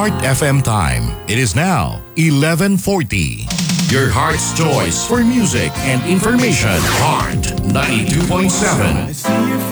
Heart FM time. It is now 11:40. Your heart's choice for music and information. Heart 92.7.